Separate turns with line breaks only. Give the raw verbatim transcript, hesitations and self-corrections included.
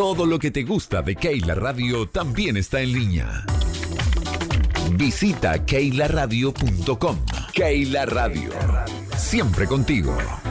Todo lo que te gusta de Keila Radio también está en línea. Visita keila radio punto com. Keila Radio. Siempre contigo.